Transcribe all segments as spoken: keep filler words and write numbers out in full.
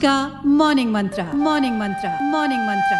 का मॉर्निंग मंत्रा मॉर्निंग मंत्रा मॉर्निंग मंत्रा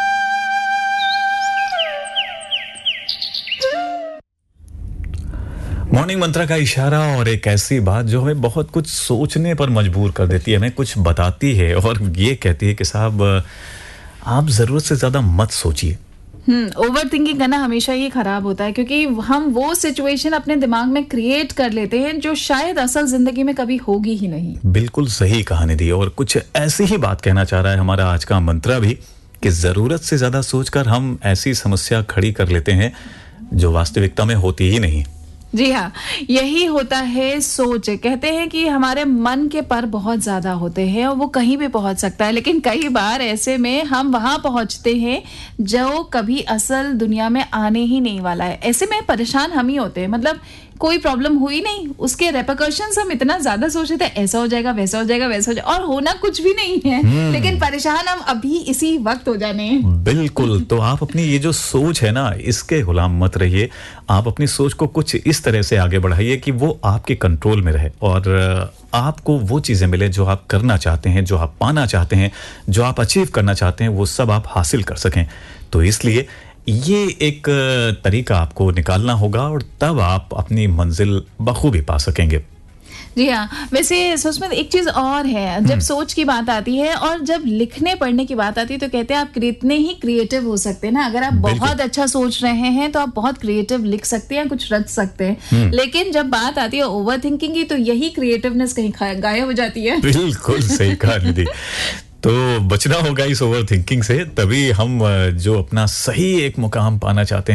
मॉर्निंग मंत्रा का इशारा और एक ऐसी बात जो हमें बहुत कुछ सोचने पर मजबूर कर देती है, हमें कुछ बताती है और ये कहती है कि साहब आप ज़रूरत से ज़्यादा मत सोचिए। हम्म ओवर थिंकिंग करना हमेशा ही खराब होता है, क्योंकि हम वो सिचुएशन अपने दिमाग में क्रिएट कर लेते हैं जो शायद असल जिंदगी में कभी होगी ही नहीं। बिल्कुल सही कहानी दी, और कुछ ऐसी ही बात कहना चाह रहा है हमारा आज का मंत्रा भी कि ज़रूरत से ज़्यादा सोचकर हम ऐसी समस्या खड़ी कर लेते हैं जो वास्तविकता में होती ही नहीं। जी हाँ, यही होता है सोच। कहते हैं कि हमारे मन के पर बहुत ज्यादा होते हैं और वो कहीं भी पहुंच सकता है, लेकिन कई बार ऐसे में हम वहां पहुंचते हैं जो कभी असल दुनिया में आने ही नहीं वाला है। ऐसे में परेशान हम ही होते हैं, मतलब कोई प्रॉब्लम हुई नहीं, उसके रेपरकशंस हम इतना ज्यादा सोच रहे थे, ऐसा हो जाएगा वैसा हो जाएगा वैसा हो जाएगा, और होना कुछ भी नहीं है, लेकिन परेशान हम अभी इसी वक्त हो जाने हैं। बिल्कुल। तो आप अपनी ये जो सोच है ना, इसके गुलाम मत रहिए। आप अपनी सोच को कुछ इस तरह से आगे बढ़ाइए कि वो आपके कंट्रोल में रहे और आपको वो चीजें मिले जो आप करना चाहते हैं, जो आप पाना चाहते हैं, जो आप अचीव करना चाहते हैं, वो सब आप हासिल कर सकें। तो इसलिए ये एक तरीका आपको निकालना होगा और तब आप अपनी मंजिल बखूबी पा सकेंगे। जी हाँ, वैसे सुषमित एक चीज और है, जब सोच की बात आती है और जब लिखने पढ़ने की बात आती है तो कहते हैं आप कितने ही क्रिएटिव हो सकते हैं ना। अगर आप बहुत अच्छा सोच रहे हैं तो आप बहुत क्रिएटिव लिख सकते हैं, कुछ रच सकते हैं, लेकिन जब बात आती है ओवर थिंकिंग की तो यही क्रिएटिवनेस कहीं गायब हो जाती है। बिल्कुल सही कहा निधि। तो बचना होगा इस ओवर थिंकिंग से, तभी हम जो अपना सही एक मुकाम पाना चाहते हैं